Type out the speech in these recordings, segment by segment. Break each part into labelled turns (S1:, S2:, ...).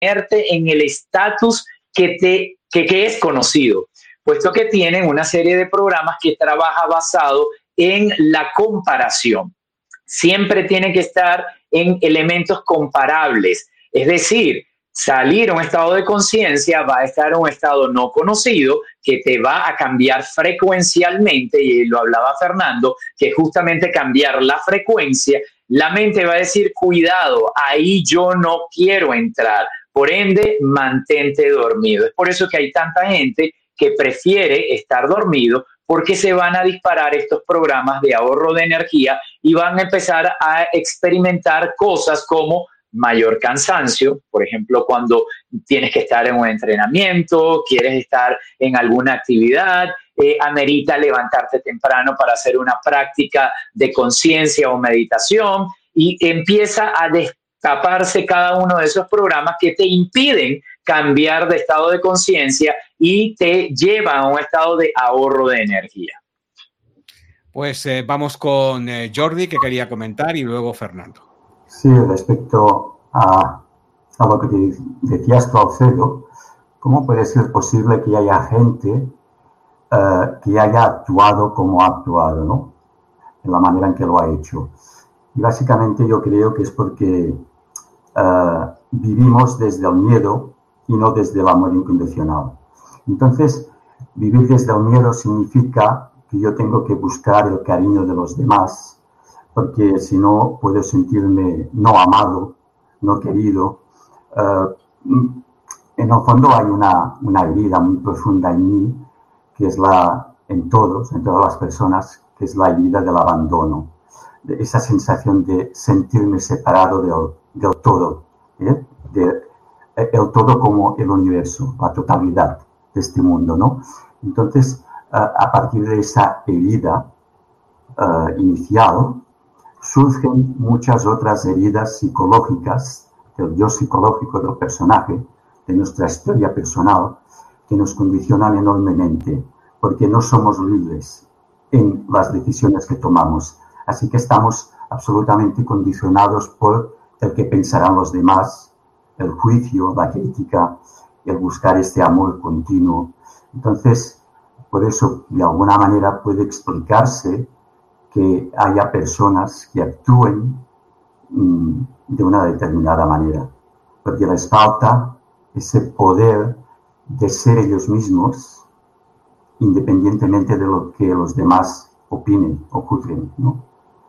S1: mantenerte en el estatus que es conocido, puesto que tienen una serie de programas que trabaja basado en la comparación. Siempre tiene que estar en elementos comparables, es decir, salir a un estado de conciencia va a estar en un estado no conocido que te va a cambiar frecuencialmente, y lo hablaba Fernando, que justamente cambiar la frecuencia, la mente va a decir, cuidado, ahí yo no quiero entrar, por ende, mantente dormido. Es por eso que hay tanta gente que prefiere estar dormido, porque se van a disparar estos programas de ahorro de energía y van a empezar a experimentar cosas como mayor cansancio, por ejemplo, cuando tienes que estar en un entrenamiento, quieres estar en alguna actividad, amerita levantarte temprano para hacer una práctica de conciencia o meditación, y empieza a destaparse cada uno de esos programas que te impiden cambiar de estado de conciencia y te llevan a un estado de ahorro de energía.
S2: Pues vamos con Jordi, que quería comentar, y luego Fernando.
S3: Sí, respecto a lo que te decías tú, Alfredo, ¿cómo puede ser posible que haya gente que haya actuado como ha actuado, ¿no? En la manera en que lo ha hecho? Y básicamente yo creo que es porque vivimos desde el miedo y no desde el amor incondicional. Entonces, vivir desde el miedo significa que yo tengo que buscar el cariño de los demás, porque si no puedo sentirme no amado, no querido. En el fondo hay una herida muy profunda en mí, que es en todas las personas, que es la herida del abandono, de esa sensación de sentirme separado del todo, el todo como el universo, la totalidad de este mundo, ¿no? Entonces, a partir de esa herida inicial, surgen muchas otras heridas psicológicas, del yo psicológico del personaje, de nuestra historia personal, que nos condicionan enormemente, porque no somos libres en las decisiones que tomamos. Así que estamos absolutamente condicionados por el que pensarán los demás, el juicio, la crítica, el buscar este amor continuo. Entonces, por eso, de alguna manera, puede explicarse que haya personas que actúen de una determinada manera, porque les falta ese poder de ser ellos mismos, independientemente de lo que los demás opinen o juzguen, ¿no?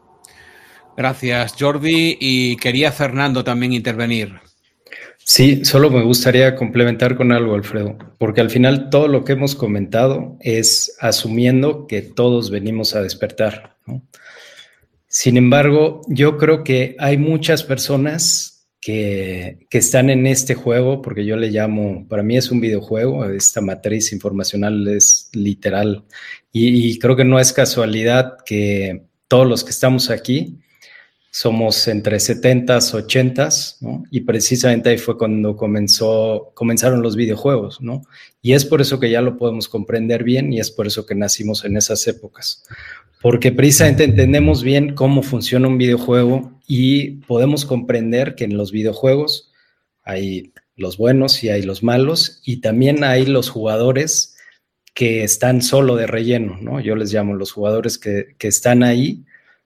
S2: Gracias, Jordi. Y quería Fernando también intervenir.
S4: Sí, solo me gustaría complementar con algo, Alfredo, porque al final todo lo que hemos comentado es asumiendo que todos venimos a despertar, ¿no? Sin embargo, yo creo que hay muchas personas que están en este juego, porque yo le llamo, para mí es un videojuego, esta matriz informacional es literal, y creo que no es casualidad que todos los que estamos aquí somos entre 70s, 80s, ¿no? Y precisamente ahí fue cuando comenzaron los videojuegos, ¿no? Y es por eso que ya lo podemos comprender bien, y es por eso que nacimos en esas épocas. Porque precisamente entendemos bien cómo funciona un videojuego y podemos comprender que en los videojuegos hay los buenos y hay los malos, y también hay los jugadores que están solo de relleno, ¿no? Yo les llamo los jugadores que están ahí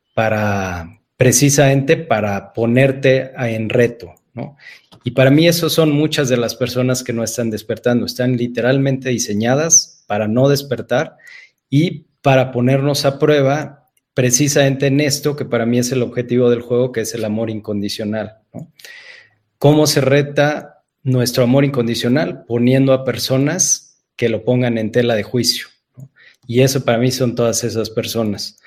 S4: precisamente para ponerte en reto, ¿no? Y para mí eso son muchas de las personas que no están despertando, están literalmente diseñadas para no despertar y para ponernos a prueba precisamente en esto que para mí es el objetivo del juego, que es el amor incondicional, ¿no? ¿Cómo se reta nuestro amor incondicional? Poniendo a personas que lo pongan en tela de juicio, ¿no? Y eso para mí son todas esas personas.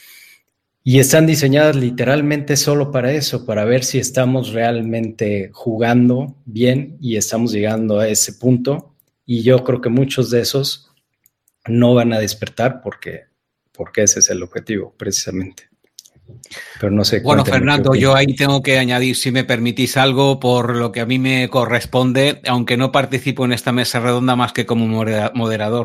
S4: Y están diseñadas literalmente solo para eso, para ver si estamos realmente jugando bien y estamos llegando a ese punto. Y yo creo que muchos de esos no van a despertar porque ese es el objetivo, precisamente. Pero no sé.
S2: Bueno, Fernando, yo ahí tengo que añadir, si me permitís, algo por lo que a mí me corresponde, aunque no participo en esta mesa redonda más que como moderador.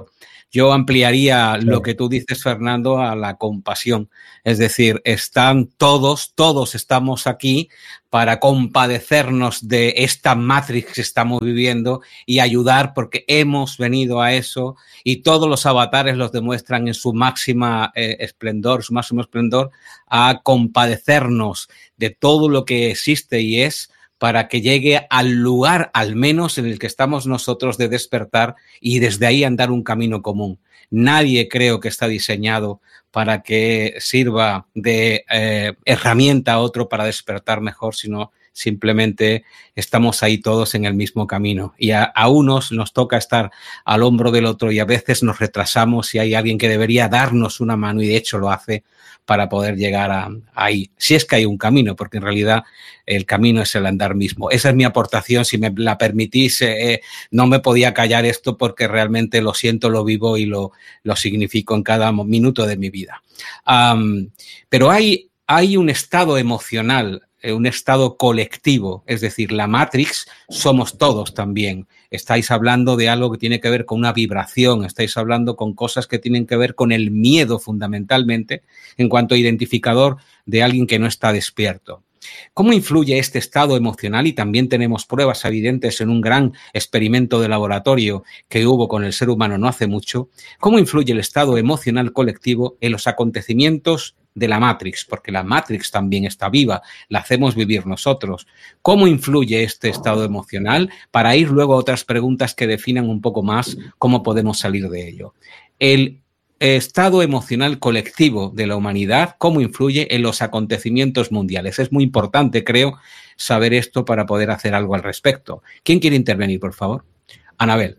S2: Yo ampliaría lo que tú dices, Fernando, a la compasión. Es decir, están todos estamos aquí para compadecernos de esta Matrix que estamos viviendo y ayudar, porque hemos venido a eso, y todos los avatares los demuestran en su máximo esplendor, a compadecernos de todo lo que existe y es, para que llegue al lugar, al menos en el que estamos nosotros, de despertar y desde ahí andar un camino común. Nadie, creo, que está diseñado para que sirva de herramienta a otro para despertar mejor, sino simplemente estamos ahí todos en el mismo camino. Y a unos nos toca estar al hombro del otro y a veces nos retrasamos y hay alguien que debería darnos una mano y de hecho lo hace para poder llegar ahí. Si es que hay un camino, porque en realidad el camino es el andar mismo. Esa es mi aportación. Si me la permitís, no me podía callar esto porque realmente lo siento, lo vivo y lo significo en cada minuto de mi vida. Pero hay un estado emocional, un estado colectivo, es decir, la Matrix somos todos también. Estáis hablando de algo que tiene que ver con una vibración, estáis hablando con cosas que tienen que ver con el miedo fundamentalmente en cuanto a identificador de alguien que no está despierto. ¿Cómo influye este estado emocional? Y también tenemos pruebas evidentes en un gran experimento de laboratorio que hubo con el ser humano no hace mucho. ¿Cómo influye el estado emocional colectivo en los acontecimientos de la Matrix? Porque la Matrix también está viva, la hacemos vivir nosotros. ¿Cómo influye este estado emocional? Para ir luego a otras preguntas que definan un poco más cómo podemos salir de ello. El estado emocional colectivo de la humanidad, ¿cómo influye en los acontecimientos mundiales? Es muy importante, creo, saber esto para poder hacer algo al respecto. ¿Quién quiere intervenir, por favor? Anabel.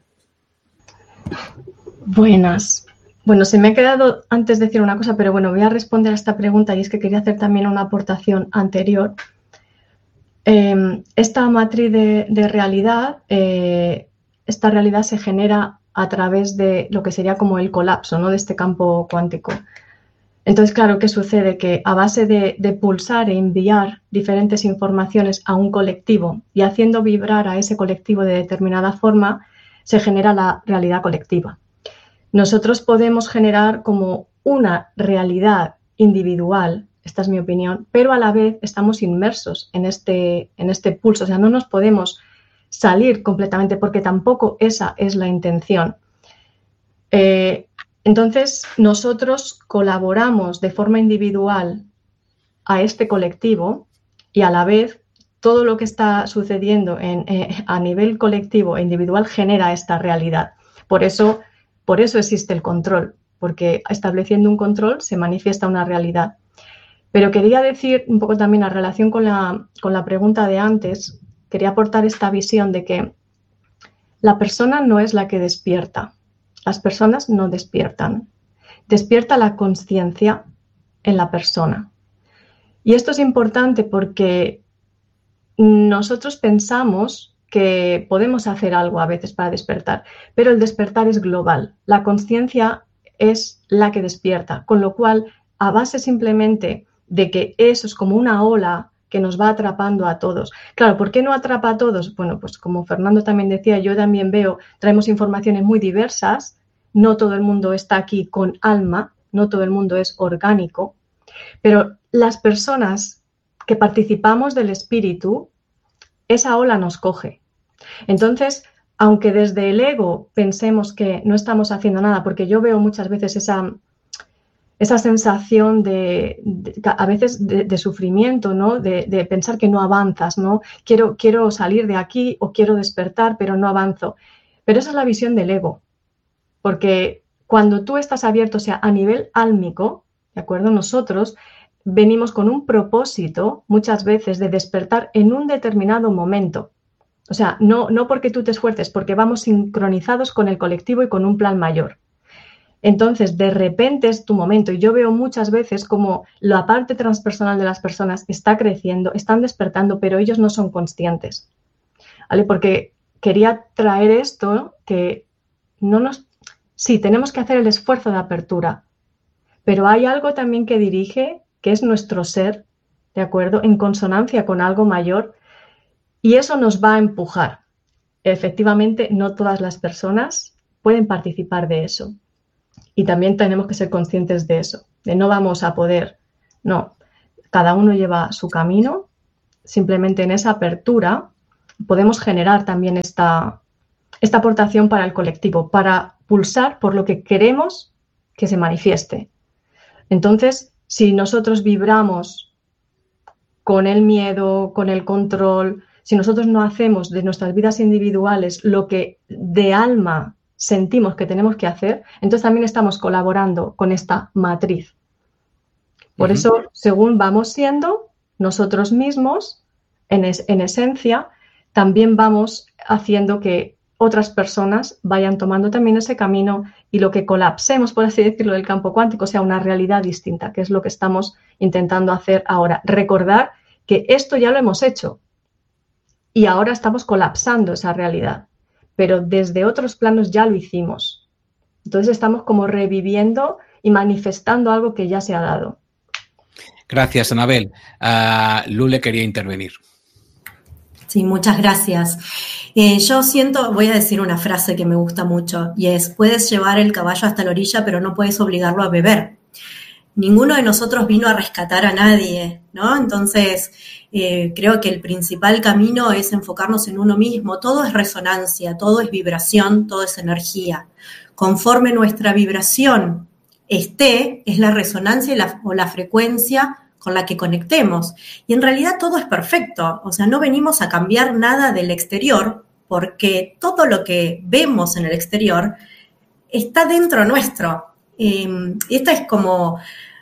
S5: Buenas. Bueno, se me ha quedado antes decir una cosa, pero bueno, voy a responder a esta pregunta y es que quería hacer también una aportación anterior. Esta matriz de realidad, esta realidad se genera a través de lo que sería como el colapso, ¿no?, de este campo cuántico. Entonces, claro, ¿qué sucede? Que a base de pulsar e enviar diferentes informaciones a un colectivo y haciendo vibrar a ese colectivo de determinada forma, se genera la realidad colectiva. Nosotros podemos generar como una realidad individual, esta es mi opinión, pero a la vez estamos inmersos en este pulso, o sea, no nos podemos salir completamente porque tampoco esa es la intención. Entonces, nosotros colaboramos de forma individual a este colectivo y a la vez todo lo que está sucediendo a nivel colectivo e individual genera esta realidad. Por eso existe el control, porque estableciendo un control se manifiesta una realidad. Pero quería decir un poco también en relación con la pregunta de antes, quería aportar esta visión de que la persona no es la que despierta. Las personas no despiertan. Despierta la conciencia en la persona. Y esto es importante porque nosotros pensamos que podemos hacer algo a veces para despertar, pero el despertar es global. La conciencia es la que despierta, con lo cual, a base simplemente de que eso es como una ola que nos va atrapando a todos. Claro, ¿por qué no atrapa a todos? Bueno, pues como Fernando también decía, yo también veo, traemos informaciones muy diversas, no todo el mundo está aquí con alma, no todo el mundo es orgánico, pero las personas que participamos del espíritu, esa ola nos coge. Entonces, aunque desde el ego pensemos que no estamos haciendo nada, porque yo veo muchas veces esa sensación a veces de sufrimiento, ¿no? De pensar que no avanzas, ¿no? Quiero salir de aquí o quiero despertar, pero no avanzo. Pero esa es la visión del ego, porque cuando tú estás abierto, o sea, a nivel álmico, ¿de acuerdo? Nosotros venimos con un propósito, muchas veces, de despertar en un determinado momento. O sea, no porque tú te esfuerces, porque vamos sincronizados con el colectivo y con un plan mayor. Entonces, de repente es tu momento y yo veo muchas veces como la parte transpersonal de las personas está creciendo, están despertando, pero ellos no son conscientes, ¿vale? Porque quería traer esto, que sí, tenemos que hacer el esfuerzo de apertura, pero hay algo también que dirige, que es nuestro ser, ¿de acuerdo? En consonancia con algo mayor y eso nos va a empujar. Efectivamente, no todas las personas pueden participar de eso. Y también tenemos que ser conscientes de eso, de no vamos a poder, no, cada uno lleva su camino, simplemente en esa apertura podemos generar también esta aportación para el colectivo, para pulsar por lo que queremos que se manifieste. Entonces, si nosotros vibramos con el miedo, con el control, si nosotros no hacemos de nuestras vidas individuales lo que de alma sentimos que tenemos que hacer, entonces también estamos colaborando con esta matriz. Por eso, según vamos siendo nosotros mismos, en esencia, también vamos haciendo que otras personas vayan tomando también ese camino y lo que colapsemos, por así decirlo, del campo cuántico sea una realidad distinta, que es lo que estamos intentando hacer ahora. Recordar que esto ya lo hemos hecho y ahora estamos colapsando esa realidad, pero desde otros planos ya lo hicimos. Entonces estamos como reviviendo y manifestando algo que ya se ha dado.
S2: Gracias, Anabel. Lule quería intervenir.
S6: Sí, muchas gracias. Yo siento, voy a decir una frase que me gusta mucho, y es: puedes llevar el caballo hasta la orilla, pero no puedes obligarlo a beber. Ninguno de nosotros vino a rescatar a nadie, ¿no? Entonces, creo que el principal camino es enfocarnos en uno mismo. Todo es resonancia, todo es vibración, todo es energía. Conforme nuestra vibración esté, es la resonancia o la frecuencia con la que conectemos. Y en realidad todo es perfecto. O sea, no venimos a cambiar nada del exterior, porque todo lo que vemos en el exterior está dentro nuestro. Esta es como,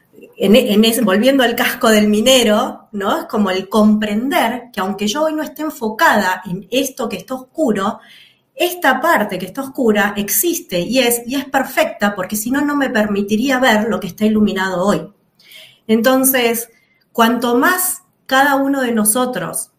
S6: volviendo al casco del minero, ¿no? Es como el comprender que aunque yo hoy no esté enfocada en esto que está oscuro, esta parte que está oscura existe y es perfecta, porque si no, no me permitiría ver lo que está iluminado hoy. Entonces, cuanto más cada uno de nosotros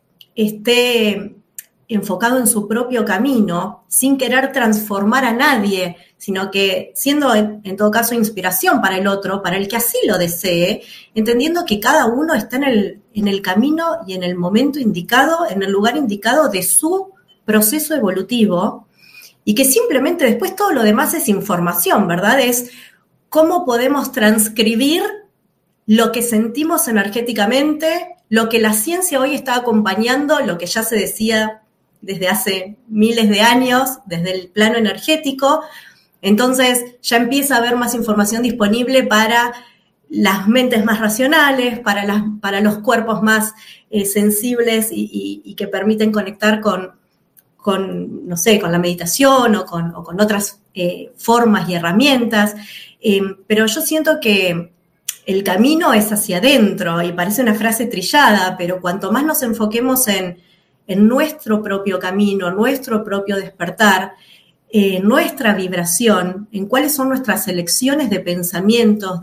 S6: esté enfocado en su propio camino, sin querer transformar a nadie, sino que siendo en todo caso inspiración para el otro, para el que así lo desee, entendiendo que cada uno está en el camino y en el momento indicado, en el lugar indicado de su proceso evolutivo, y que simplemente después todo lo demás es información, ¿verdad? Es cómo podemos transcribir lo que sentimos energéticamente, lo que la ciencia hoy está acompañando, lo que ya se decía desde hace miles de años, desde el plano energético. Entonces ya empieza a haber más información disponible para las mentes más racionales, para los cuerpos más sensibles y que permiten conectar con, no sé, con la meditación o con otras formas y herramientas. Pero yo siento que el camino es hacia adentro y parece una frase trillada, pero cuanto más nos enfoquemos en nuestro propio camino, nuestro propio despertar, nuestra vibración, en cuáles son nuestras elecciones de pensamientos,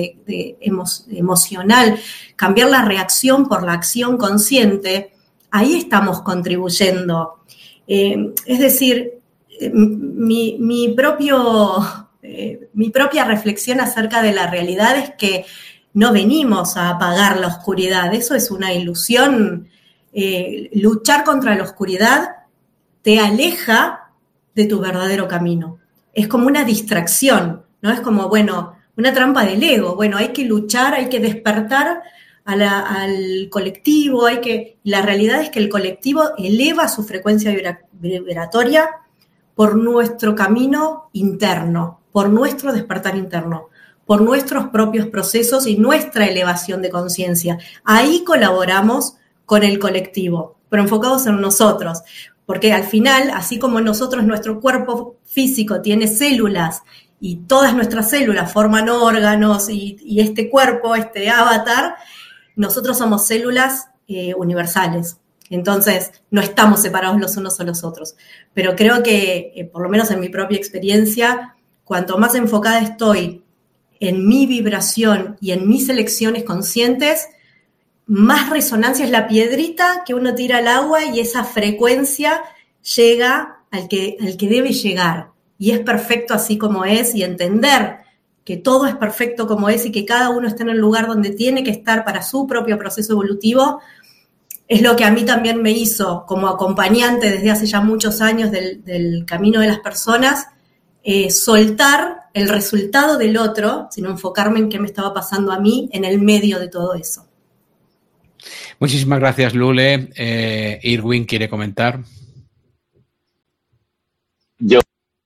S6: emocional, cambiar la reacción por la acción consciente, ahí estamos contribuyendo. Es decir, mi propia reflexión acerca de la realidad es que no venimos a apagar la oscuridad, eso es una ilusión. Luchar contra la oscuridad te aleja de tu verdadero camino. Es como una distracción, ¿no? Es como, bueno, una trampa del ego. Bueno, hay que luchar, hay que despertar al colectivo, la realidad es que el colectivo eleva su frecuencia vibratoria por nuestro camino interno, por nuestro despertar interno, por nuestros propios procesos y nuestra elevación de conciencia. Ahí colaboramos con el colectivo, pero enfocados en nosotros, porque al final, así como nosotros, nuestro cuerpo físico tiene células y todas nuestras células forman órganos y este cuerpo, este avatar, nosotros somos células universales. Entonces, no estamos separados los unos de los otros. Pero creo que, por lo menos en mi propia experiencia, cuanto más enfocada estoy en mi vibración y en mis elecciones conscientes, más resonancia es la piedrita que uno tira al agua y esa frecuencia llega al que debe llegar. Y es perfecto así como es, y entender que todo es perfecto como es y que cada uno está en el lugar donde tiene que estar para su propio proceso evolutivo, es lo que a mí también me hizo como acompañante desde hace ya muchos años del camino de las personas, soltar el resultado del otro, sino enfocarme en qué me estaba pasando a mí en el medio de todo eso.
S2: Muchísimas gracias, Lule. Irwin quiere comentar.
S1: Yo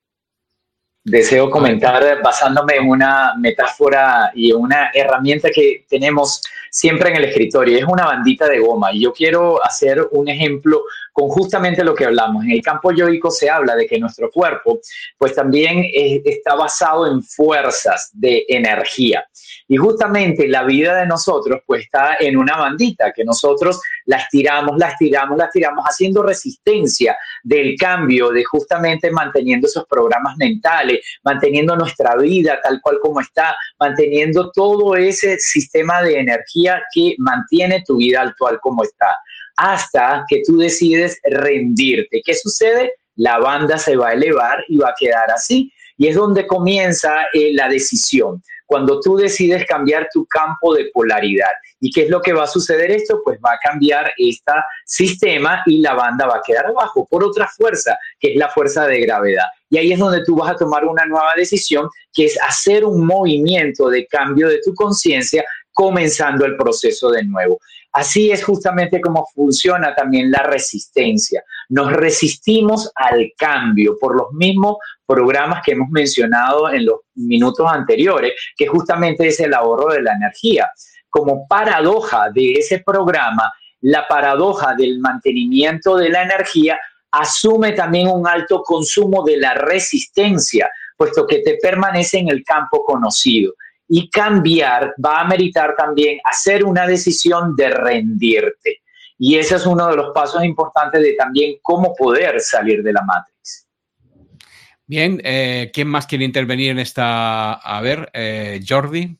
S1: deseo comentar basándome en una metáfora y una herramienta que tenemos siempre en el escritorio. Es una bandita de goma y yo quiero hacer un ejemplo con justamente lo que hablamos. En el campo yoico se habla de que nuestro cuerpo pues también está basado en fuerzas de energía. Y justamente la vida de nosotros pues está en una bandita que nosotros las tiramos, haciendo resistencia del cambio, de justamente manteniendo esos programas mentales, manteniendo nuestra vida tal cual como está, manteniendo todo ese sistema de energía que mantiene tu vida actual como está, hasta que tú decides rendirte. ¿Qué sucede? La banda se va a elevar y va a quedar así. Y es donde comienza la decisión, cuando tú decides cambiar tu campo de polaridad. ¿Y qué es lo que va a suceder esto? Pues va a cambiar este sistema y la banda va a quedar abajo por otra fuerza, que es la fuerza de gravedad. Y ahí es donde tú vas a tomar una nueva decisión, que es hacer un movimiento de cambio de tu conciencia, comenzando el proceso de nuevo. Así es justamente como funciona también la resistencia. Nos resistimos al cambio por los mismos programas que hemos mencionado en los minutos anteriores, que justamente es el ahorro de la energía. Como paradoja de ese programa, la paradoja del mantenimiento de la energía asume también un alto consumo de la resistencia, puesto que te permanece en el campo conocido. Y cambiar va a ameritar también hacer una decisión de rendirte. Y ese es uno de los pasos importantes de también cómo poder salir de la Matrix.
S2: Bien, ¿quién más quiere intervenir en esta? A ver, Jordi.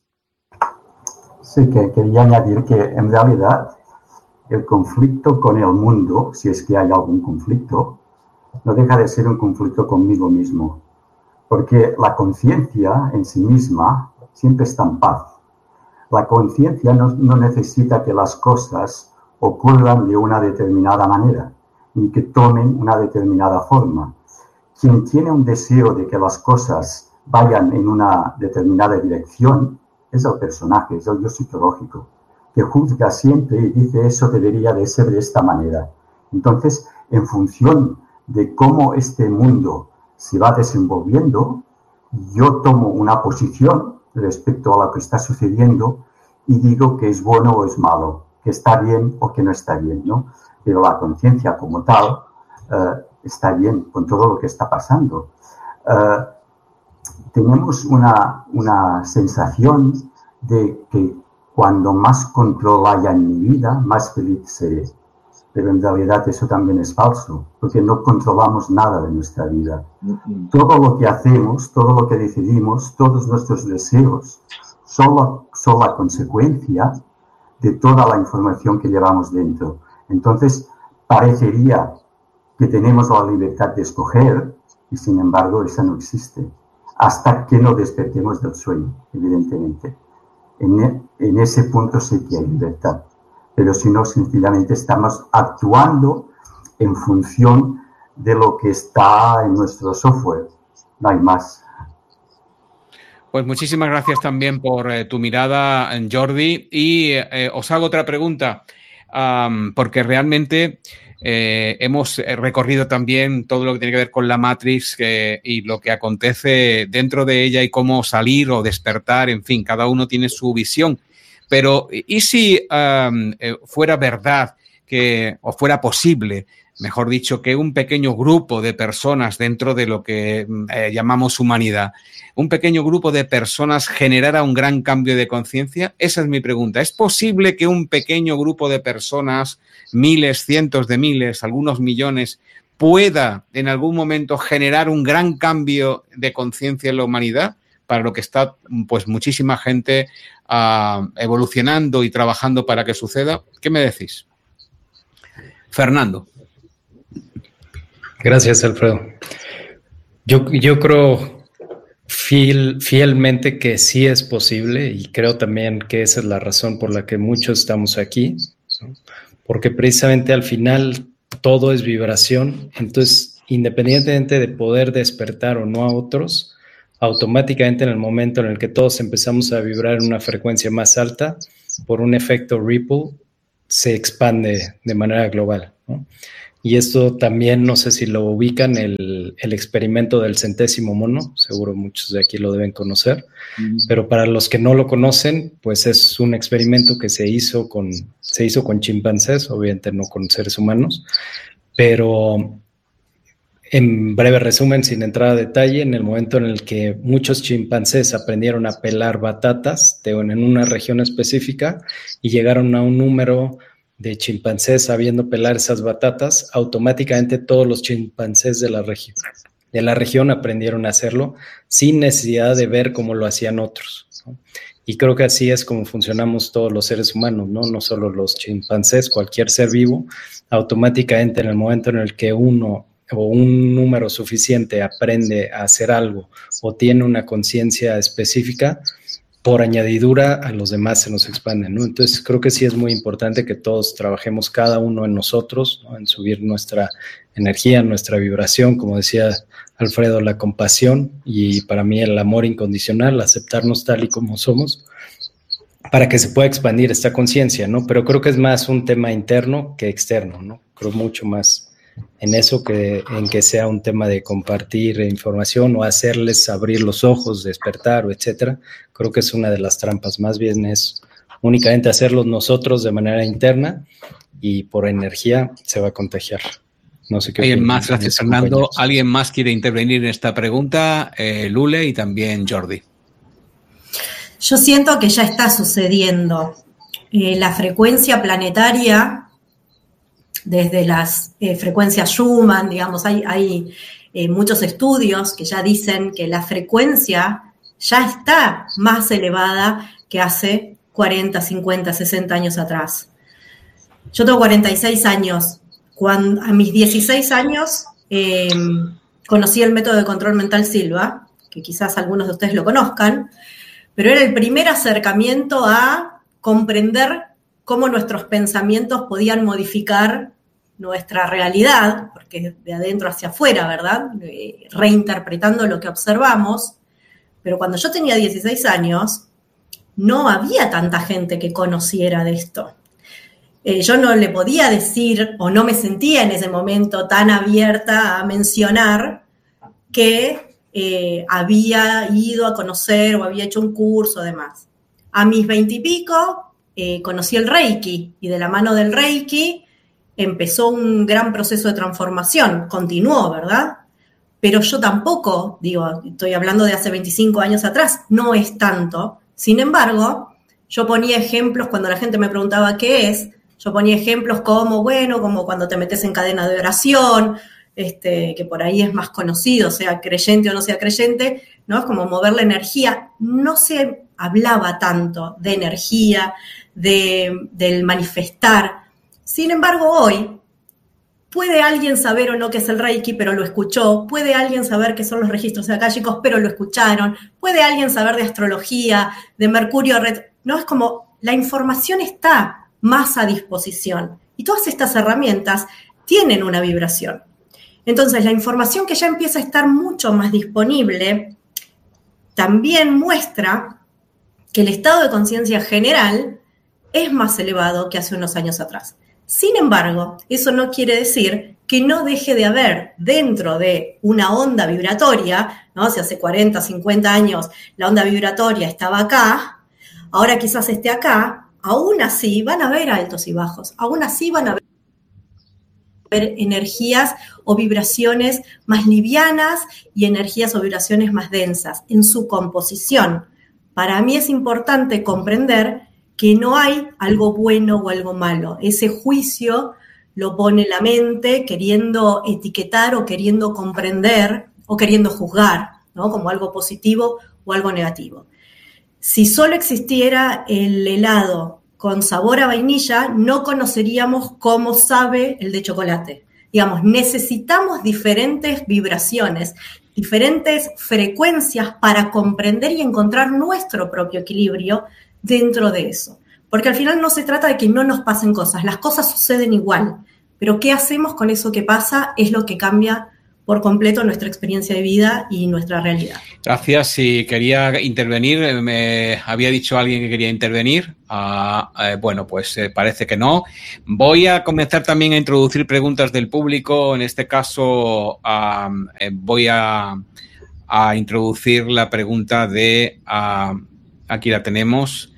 S3: Sí, que quería añadir que en realidad el conflicto con el mundo, si es que hay algún conflicto, no deja de ser un conflicto conmigo mismo. Porque la conciencia en sí misma siempre está en paz. La conciencia no necesita que las cosas ocurran de una determinada manera, ni que tomen una determinada forma. Quien tiene un deseo de que las cosas vayan en una determinada dirección es el personaje, es el yo psicológico, que juzga siempre y dice eso debería de ser de esta manera. Entonces, en función de cómo este mundo se va desenvolviendo, yo tomo una posición respecto a lo que está sucediendo y digo que es bueno o es malo, que está bien o que no está bien, ¿no? Pero la conciencia como tal está bien con todo lo que está pasando. Tenemos una sensación de que cuando más control haya en mi vida, más feliz seré. Pero en realidad eso también es falso, porque no controlamos nada de nuestra vida. Todo lo que hacemos, todo lo que decidimos, todos nuestros deseos son la consecuencia de toda la información que llevamos dentro. Entonces, parecería que tenemos la libertad de escoger y, sin embargo, esa no existe. Hasta que no despertemos del sueño, evidentemente. En ese punto sí que hay libertad. Pero si no, sencillamente estamos actuando en función de lo que está en nuestro software. No hay más.
S2: Pues muchísimas gracias también por tu mirada, Jordi. Y os hago otra pregunta, porque realmente hemos recorrido también todo lo que tiene que ver con la Matrix y lo que acontece dentro de ella y cómo salir o despertar. En fin, cada uno tiene su visión. Pero, ¿y si fuera verdad o fuera posible, mejor dicho, que un pequeño grupo de personas dentro de lo que llamamos humanidad, un pequeño grupo de personas generara un gran cambio de conciencia? Esa es mi pregunta. ¿Es posible que un pequeño grupo de personas, miles, cientos de miles, algunos millones, pueda en algún momento generar un gran cambio de conciencia en la humanidad? Para lo que está pues muchísima gente evolucionando y trabajando para que suceda. ¿Qué me decís? Fernando.
S4: Gracias, Alfredo. Yo creo fielmente que sí es posible y creo también que esa es la razón por la que muchos estamos aquí, ¿no? Porque precisamente al final todo es vibración. Entonces, independientemente de poder despertar o no a otros, automáticamente en el momento en el que todos empezamos a vibrar en una frecuencia más alta, por un efecto ripple, se expande de manera global, ¿no? Y esto también, no sé si lo ubican, el experimento del centésimo mono, seguro muchos de aquí lo deben conocer, pero para los que no lo conocen, pues es un experimento que se hizo con chimpancés, obviamente no con seres humanos, pero en breve resumen, sin entrar a detalle, en el momento en el que muchos chimpancés aprendieron a pelar batatas en una región específica y llegaron a un número de chimpancés sabiendo pelar esas batatas, automáticamente todos los chimpancés de la región aprendieron a hacerlo sin necesidad de ver cómo lo hacían otros, ¿no? Y creo que así es como funcionamos todos los seres humanos, ¿no? No solo los chimpancés, cualquier ser vivo, automáticamente en el momento en el que uno o un número suficiente aprende a hacer algo o tiene una conciencia específica, por añadidura a los demás se nos expanden, ¿no? Entonces creo que sí es muy importante que todos trabajemos cada uno en nosotros, ¿no? En subir nuestra energía, nuestra vibración, como decía Alfredo, la compasión y para mí el amor incondicional, aceptarnos tal y como somos, para que se pueda expandir esta conciencia, ¿no? Pero creo que es más un tema interno que externo, ¿no? Creo mucho más en eso que en que sea un tema de compartir información o hacerles abrir los ojos, despertar o etcétera. Creo que es una de las trampas. Más bien es únicamente hacerlo nosotros de manera interna y por energía se va a contagiar. No sé qué.
S2: ¿Alguien más? Gracias, Fernando. ¿Alguien más quiere intervenir en esta pregunta? Lule y también Jordi.
S6: Yo siento que ya está sucediendo. La frecuencia planetaria, desde las frecuencias Schumann, digamos, hay muchos estudios que ya dicen que la frecuencia ya está más elevada que hace 40, 50, 60 años atrás. Yo tengo 46 años. A mis 16 años conocí el método de control mental Silva, que quizás algunos de ustedes lo conozcan, pero era el primer acercamiento a comprender cómo nuestros pensamientos podían modificar nuestra realidad, porque de adentro hacia afuera, ¿verdad? Reinterpretando lo que observamos. Pero cuando yo tenía 16 años, no había tanta gente que conociera de esto. Yo no le podía decir, o no me sentía en ese momento tan abierta a mencionar que había ido a conocer o había hecho un curso, demás. A mis 20 y pico, conocí el Reiki, y de la mano del Reiki empezó un gran proceso de transformación, continuó, ¿verdad? Pero yo tampoco, digo, estoy hablando de hace 25 años atrás, no es tanto. Sin embargo, yo ponía ejemplos cuando la gente me preguntaba qué es, yo ponía ejemplos como, bueno, como cuando te metes en cadena de oración, que por ahí es más conocido, sea creyente o no sea creyente, ¿no? Es como mover la energía. No se hablaba tanto de energía, del manifestar. Sin embargo, hoy, puede alguien saber o no qué es el Reiki, pero lo escuchó. Puede alguien saber qué son los registros akáshicos, pero lo escucharon. Puede alguien saber de astrología, de Mercurio, ¿no? Es como la información está más a disposición. Y todas estas herramientas tienen una vibración. Entonces, la información que ya empieza a estar mucho más disponible también muestra que el estado de conciencia general es más elevado que hace unos años atrás. Sin embargo, eso no quiere decir que no deje de haber dentro de una onda vibratoria, ¿no? Si hace 40, 50 años la onda vibratoria estaba acá, ahora quizás esté acá, aún así van a haber altos y bajos, aún así van a haber energías o vibraciones más livianas y energías o vibraciones más densas en su composición. Para mí es importante comprender que no hay algo bueno o algo malo. Ese juicio lo pone la mente queriendo etiquetar o queriendo comprender o queriendo juzgar, ¿no? Como algo positivo o algo negativo. Si solo existiera el helado con sabor a vainilla, no conoceríamos cómo sabe el de chocolate. Digamos, necesitamos diferentes vibraciones, diferentes frecuencias para comprender y encontrar nuestro propio equilibrio dentro de eso. Porque al final no se trata de que no nos pasen cosas, las cosas suceden igual, pero ¿qué hacemos con eso que pasa? Es lo que cambia por completo nuestra experiencia de vida y nuestra realidad.
S2: Gracias. Si quería intervenir, me había dicho alguien que quería intervenir. Bueno, pues parece que no. Voy a comenzar también a introducir preguntas del público. En este caso, voy a introducir la pregunta de, aquí la tenemos,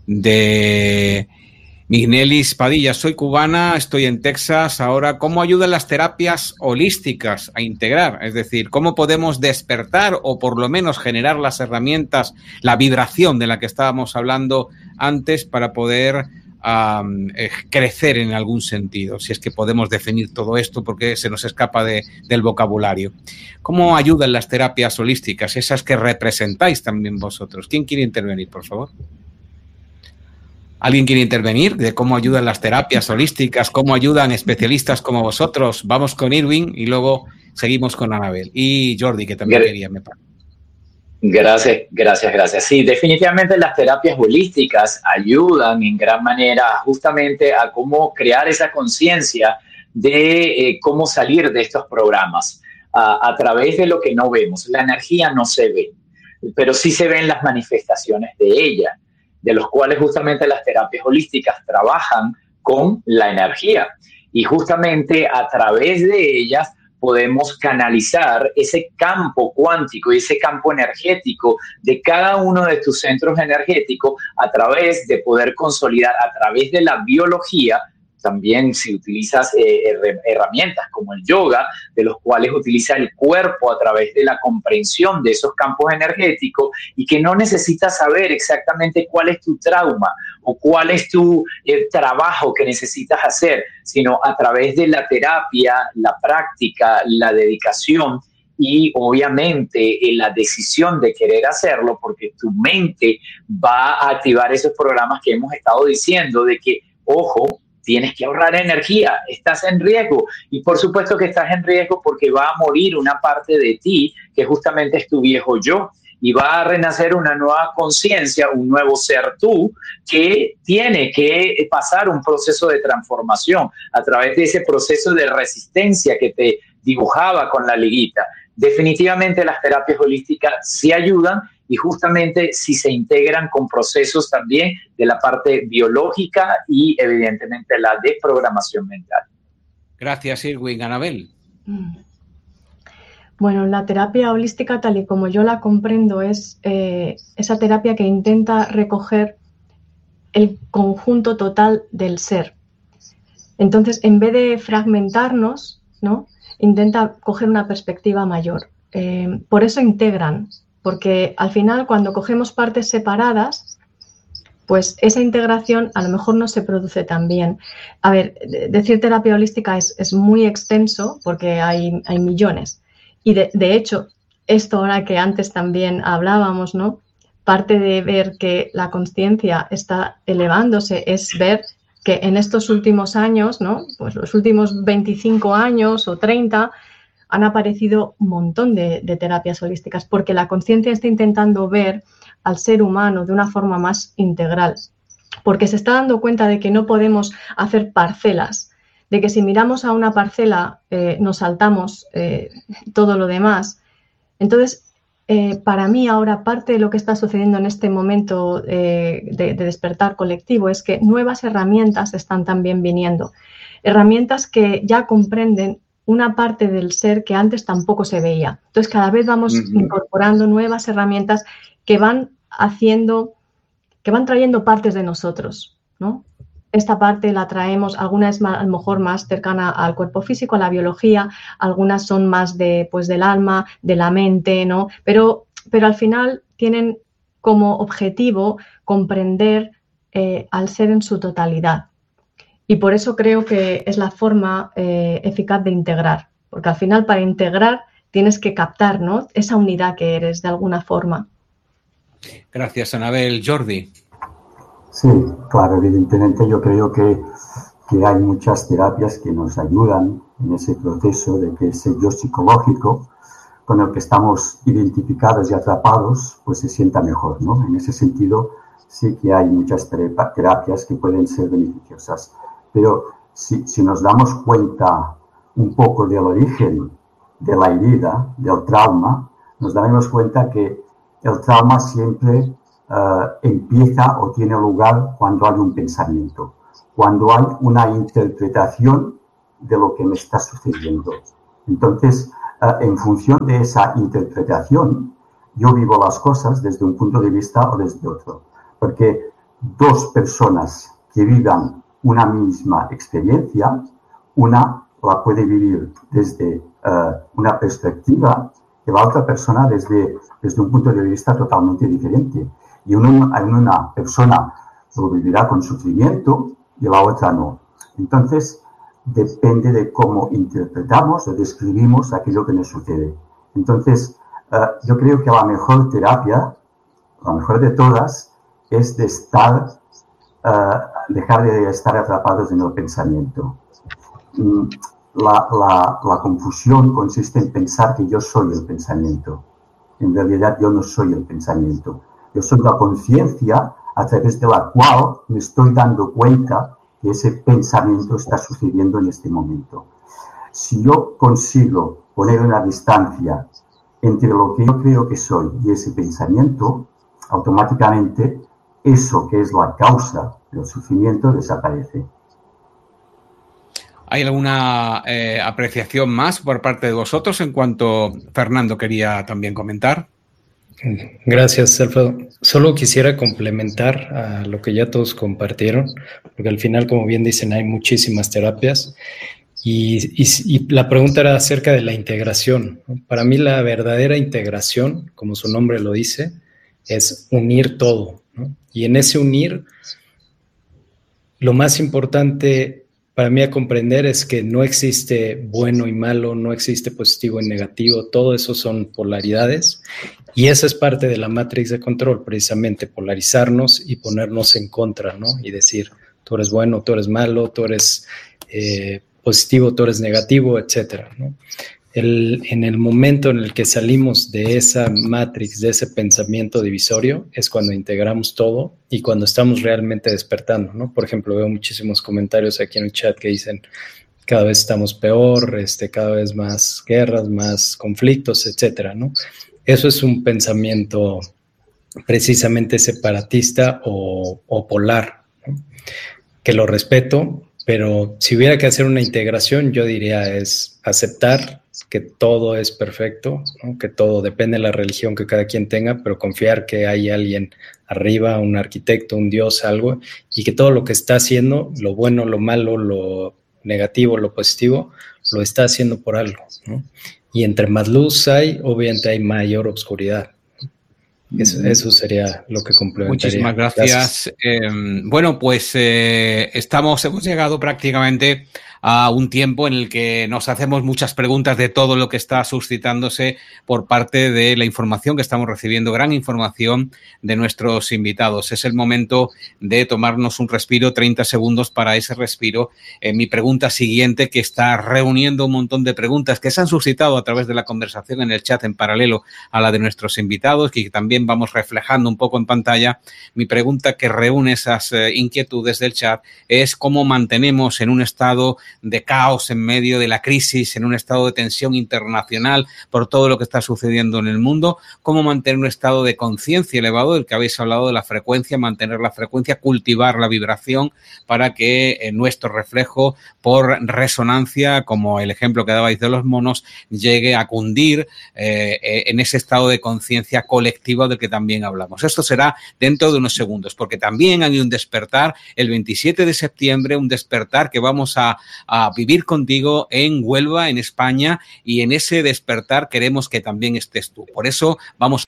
S2: de Mignelis Padilla. Soy cubana, estoy en Texas ahora. ¿Cómo ayudan las terapias holísticas a integrar? Es decir, ¿cómo podemos despertar o por lo menos generar las herramientas, la vibración de la que estábamos hablando antes para poder crecer en algún sentido? Si es que podemos definir todo esto porque se nos escapa del vocabulario. ¿Cómo ayudan las terapias holísticas, esas que representáis también vosotros? ¿Quién quiere intervenir, por favor? ¿Alguien quiere intervenir de cómo ayudan las terapias holísticas, cómo ayudan especialistas como vosotros? Vamos con Irwin y luego seguimos con Anabel. Y Jordi, que también quería, me parece.
S1: Gracias. Sí, definitivamente las terapias holísticas ayudan en gran manera justamente a cómo crear esa conciencia de cómo salir de estos programas a través de lo que no vemos. La energía no se ve, pero sí se ven las manifestaciones de ella, de los cuales justamente las terapias holísticas trabajan con la energía y justamente a través de ellas podemos canalizar ese campo cuántico y ese campo energético de cada uno de tus centros energéticos a través de poder consolidar, a través de la biología. También si utilizas herramientas como el yoga, de los cuales utiliza el cuerpo a través de la comprensión de esos campos energéticos y que no necesitas saber exactamente cuál es tu trauma o cuál es tu trabajo que necesitas hacer, sino a través de la terapia, la práctica, la dedicación y obviamente la decisión de querer hacerlo, porque tu mente va a activar esos programas que hemos estado diciendo de que, ojo, tienes que ahorrar energía, estás en riesgo y por supuesto que estás en riesgo porque va a morir una parte de ti que justamente es tu viejo yo y va a renacer una nueva conciencia, un nuevo ser tú que tiene que pasar un proceso de transformación a través de ese proceso de resistencia que te dibujaba con la liguita. Definitivamente las terapias holísticas sí ayudan y justamente si se integran con procesos también de la parte biológica y evidentemente la desprogramación mental.
S2: Gracias, Irwin. Anabel.
S5: Bueno, la terapia holística, tal y como yo la comprendo, es esa terapia que intenta recoger el conjunto total del ser. Entonces, en vez de fragmentarnos, ¿no?, intenta coger una perspectiva mayor. Por eso integran, porque al final cuando cogemos partes separadas, pues esa integración a lo mejor no se produce tan bien. A ver, decir terapia holística es muy extenso porque hay millones. Y de hecho, esto ahora que antes también hablábamos, ¿no?, parte de ver que la consciencia está elevándose es ver que en estos últimos años, ¿no?, pues los últimos 25 años o 30, han aparecido un montón de terapias holísticas porque la conciencia está intentando ver al ser humano de una forma más integral, porque se está dando cuenta de que no podemos hacer parcelas, de que si miramos a una parcela nos saltamos todo lo demás. Entonces, para mí ahora parte de lo que está sucediendo en este momento de despertar colectivo es que nuevas herramientas están también viniendo, herramientas que ya comprenden una parte del ser que antes tampoco se veía. Entonces, cada vez vamos incorporando nuevas herramientas que van trayendo partes de nosotros, ¿no? Esta parte la traemos, algunas es a lo mejor más cercana al cuerpo físico, a la biología, algunas son más del alma, de la mente, ¿no? Pero al final tienen como objetivo comprender al ser en su totalidad. Y por eso creo que es la forma eficaz de integrar, porque al final para integrar tienes que captar, ¿no?, esa unidad que eres de alguna forma.
S2: Gracias, Anabel. Jordi.
S3: Sí, claro, evidentemente yo creo que hay muchas terapias que nos ayudan en ese proceso de que ese yo psicológico con el que estamos identificados y atrapados, pues se sienta mejor, ¿no? En ese sentido sí que hay muchas terapias que pueden ser beneficiosas. Pero si nos damos cuenta un poco del origen de la herida, del trauma, nos daremos cuenta que el trauma siempre empieza o tiene lugar cuando hay un pensamiento, cuando hay una interpretación de lo que me está sucediendo. Entonces, en función de esa interpretación, yo vivo las cosas desde un punto de vista o desde otro. Porque dos personas que vivan una misma experiencia, una la puede vivir desde una perspectiva y la otra persona desde un punto de vista totalmente diferente. Y una persona lo vivirá con sufrimiento y la otra no. Entonces, depende de cómo interpretamos o describimos aquello que nos sucede. Entonces, yo creo que la mejor terapia, la mejor de todas, es dejar de estar atrapados en el pensamiento. La confusión consiste en pensar que yo soy el pensamiento. En realidad yo no soy el pensamiento. Yo soy la conciencia a través de la cual me estoy dando cuenta que ese pensamiento está sucediendo en este momento. Si yo consigo poner una distancia entre lo que yo creo que soy y ese pensamiento, automáticamente eso que es la causa del sufrimiento desaparece.
S2: ¿Hay alguna apreciación más por parte de vosotros en cuanto Fernando quería también comentar?
S4: Gracias, Alfredo. Solo quisiera complementar a lo que ya todos compartieron, porque al final, como bien dicen, hay muchísimas terapias y la pregunta era acerca de la integración. Para mí la verdadera integración, como su nombre lo dice, es unir todo, ¿no? Y en ese unir, lo más importante para mí a comprender es que no existe bueno y malo, no existe positivo y negativo, todo eso son polaridades y esa es parte de la matriz de control, precisamente polarizarnos y ponernos en contra, ¿no? Y decir, tú eres bueno, tú eres malo, tú eres positivo, tú eres negativo, etcétera, ¿no? En el momento en el que salimos de esa matrix, de ese pensamiento divisorio, es cuando integramos todo y cuando estamos realmente despertando, ¿no? Por ejemplo, veo muchísimos comentarios aquí en el chat que dicen cada vez estamos peor, cada vez más guerras, más conflictos, etcétera, ¿no? Eso es un pensamiento precisamente separatista o polar, ¿no? Que lo respeto, pero si hubiera que hacer una integración, yo diría es aceptar que todo es perfecto, ¿no? Que todo depende de la religión que cada quien tenga, pero confiar que hay alguien arriba, un arquitecto, un Dios, algo, y que todo lo que está haciendo, lo bueno, lo malo, lo negativo, lo positivo, lo está haciendo por algo, ¿no? Y entre más luz hay, obviamente hay mayor oscuridad. Eso sería lo que complementaría.
S2: Muchísimas gracias. Bueno, pues hemos llegado prácticamente a un tiempo en el que nos hacemos muchas preguntas de todo lo que está suscitándose por parte de la información que estamos recibiendo, gran información de nuestros invitados. Es el momento de tomarnos un respiro, 30 segundos para ese respiro. Mi pregunta siguiente, que está reuniendo un montón de preguntas que se han suscitado a través de la conversación en el chat en paralelo a la de nuestros invitados, que también vamos reflejando un poco en pantalla. Mi pregunta, que reúne esas inquietudes del chat, es cómo mantenemos en un estado de caos en medio de la crisis, en un estado de tensión internacional por todo lo que está sucediendo en el mundo, cómo mantener un estado de conciencia elevado, del que habéis hablado, de la frecuencia, mantener la frecuencia, cultivar la vibración para que nuestro reflejo por resonancia, como el ejemplo que dabais de los monos, llegue a cundir en ese estado de conciencia colectiva del que también hablamos. Esto será dentro de unos segundos, porque también hay un despertar el 27 de septiembre, un despertar que vamos a vivir contigo en Huelva, en España, y en ese despertar queremos que también estés tú. Por eso vamos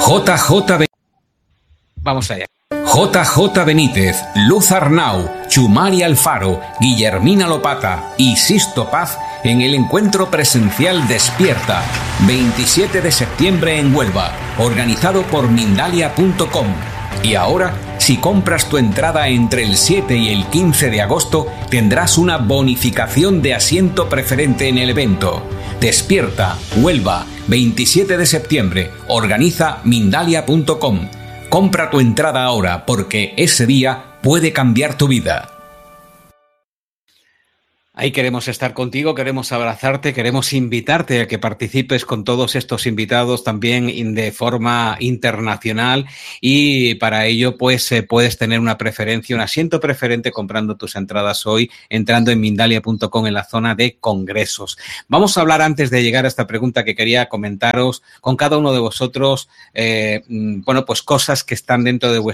S2: allá.
S7: JJ Benítez, Luz Arnau, Chumari Alfaro, Guillermina Lopata y Sisto Paz en el encuentro presencial Despierta, 27 de septiembre en Huelva, organizado por Mindalia.com. Y ahora, si compras tu entrada entre el 7 y el 15 de agosto, tendrás una bonificación de asiento preferente en el evento. Despierta, Huelva, 27 de septiembre, organiza Mindalia.com. Compra tu entrada ahora, porque ese día puede cambiar tu vida.
S2: Ahí queremos estar contigo, queremos abrazarte, queremos invitarte a que participes con todos estos invitados también de forma internacional, y para ello pues puedes tener una preferencia, un asiento preferente comprando tus entradas hoy, entrando en Mindalia.com en la zona de congresos. Vamos a hablar, antes de llegar a esta pregunta que quería comentaros con cada uno de vosotros, bueno, pues cosas que están dentro de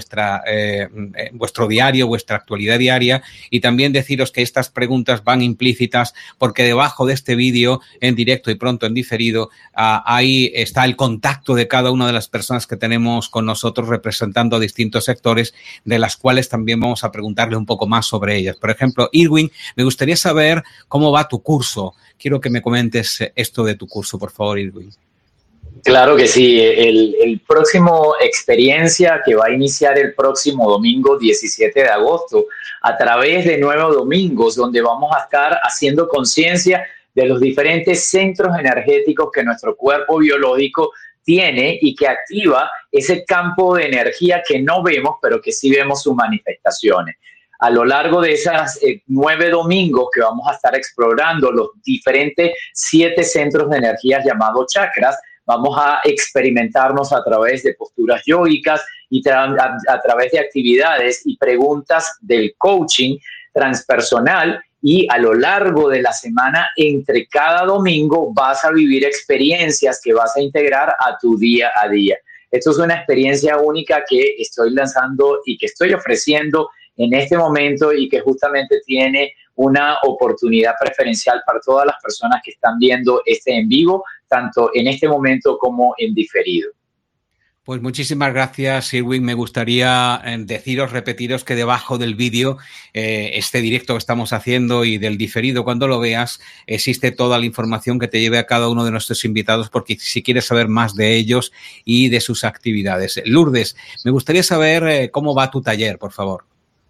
S2: vuestro diario, vuestra actualidad diaria, y también deciros que estas preguntas van implícitas porque debajo de este vídeo, en directo y pronto en diferido, ahí está el contacto de cada una de las personas que tenemos con nosotros representando a distintos sectores, de las cuales también vamos a preguntarle un poco más sobre ellas. Por ejemplo, Irwin, me gustaría saber cómo va tu curso. Quiero que me comentes esto de tu curso, por favor, Irwin.
S1: Claro que sí, el próximo experiencia que va a iniciar el próximo domingo 17 de agosto a través de 9 domingos, donde vamos a estar haciendo conciencia de los diferentes centros energéticos que nuestro cuerpo biológico tiene y que activa ese campo de energía que no vemos, pero que sí vemos sus manifestaciones. A lo largo de esas 9 domingos que vamos a estar explorando los diferentes 7 centros de energía llamados chakras, vamos a experimentarnos a través de posturas yógicas y a través de actividades y preguntas del coaching transpersonal, y a lo largo de la semana, entre cada domingo, vas a vivir experiencias que vas a integrar a tu día a día. Esto es una experiencia única que estoy lanzando y que estoy ofreciendo en este momento, y que justamente tiene una oportunidad preferencial para todas las personas que están viendo este en vivo, tanto en este momento como en diferido.
S2: Pues muchísimas gracias, Irwin. Me gustaría repetiros que debajo del vídeo, este directo que estamos haciendo y del diferido, cuando lo veas, existe toda la información que te lleve a cada uno de nuestros invitados, porque si quieres saber más de ellos y de sus actividades. Lourdes, me gustaría saber cómo va tu taller, por favor.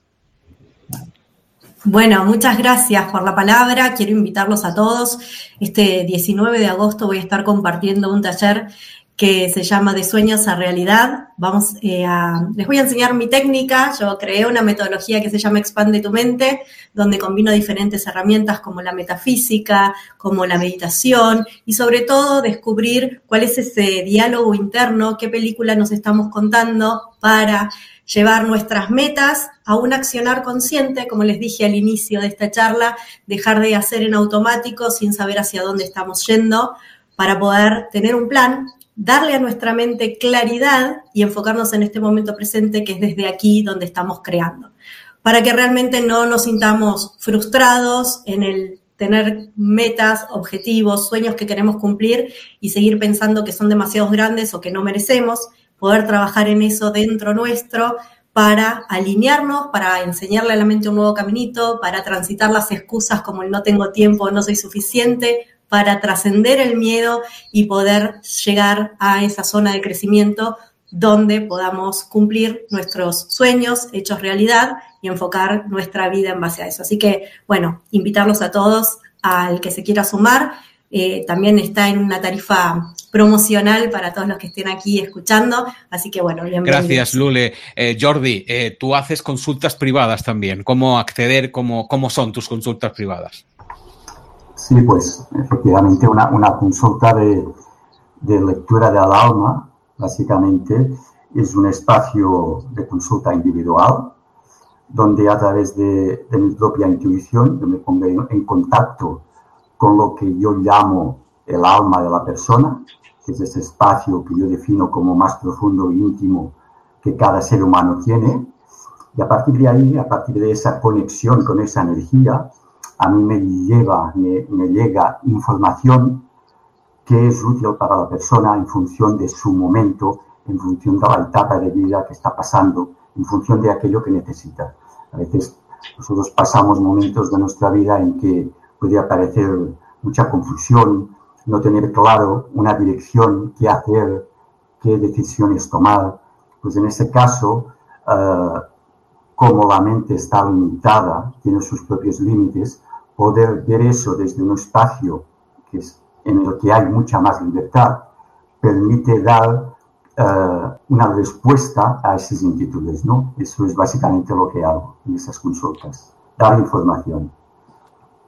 S6: Bueno, muchas gracias por la palabra. Quiero invitarlos a todos. Este 19 de agosto voy a estar compartiendo un taller que se llama De Sueños a Realidad. Les voy a enseñar mi técnica. Yo creé una metodología que se llama Expande tu Mente, donde combino diferentes herramientas como la metafísica, como la meditación, y sobre todo descubrir cuál es ese diálogo interno, qué película nos estamos contando para llevar nuestras metas a un accionar consciente, como les dije al inicio de esta charla, dejar de hacer en automático sin saber hacia dónde estamos yendo, para poder tener un plan, darle a nuestra mente claridad y enfocarnos en este momento presente, que es desde aquí donde estamos creando, para que realmente no nos sintamos frustrados en el tener metas, objetivos, sueños que queremos cumplir y seguir pensando que son demasiado grandes o que no merecemos. Poder trabajar en eso dentro nuestro para alinearnos, para enseñarle a la mente un nuevo caminito, para transitar las excusas como el no tengo tiempo, no soy suficiente, para trascender el miedo y poder llegar a esa zona de crecimiento donde podamos cumplir nuestros sueños hechos realidad y enfocar nuestra vida en base a eso. Así que, bueno, invitarlos a todos, al que se quiera sumar. También está en una tarifa promocional para todos los que estén aquí escuchando, así que bueno, bienvenidos.
S2: Gracias, Lule. Jordi, tú haces consultas privadas también. ¿Cómo acceder? ¿Cómo son tus consultas privadas?
S3: Sí, pues efectivamente una consulta de lectura del alma, básicamente, es un espacio de consulta individual, donde a través de mi propia intuición yo me pongo en contacto con lo que yo llamo el alma de la persona, que es ese espacio que yo defino como más profundo e íntimo que cada ser humano tiene. Y a partir de ahí, a partir de esa conexión con esa energía, a mí me llega información que es útil para la persona en función de su momento, en función de la etapa de vida que está pasando, en función de aquello que necesita. A veces nosotros pasamos momentos de nuestra vida en que puede aparecer mucha confusión, no tener claro una dirección, qué hacer, qué decisiones tomar. Pues en ese caso, como la mente está limitada, tiene sus propios límites, poder ver eso desde un espacio que es en el que hay mucha más libertad, permite dar una respuesta a esas inquietudes, ¿no? Eso es básicamente lo que hago en esas consultas, dar información.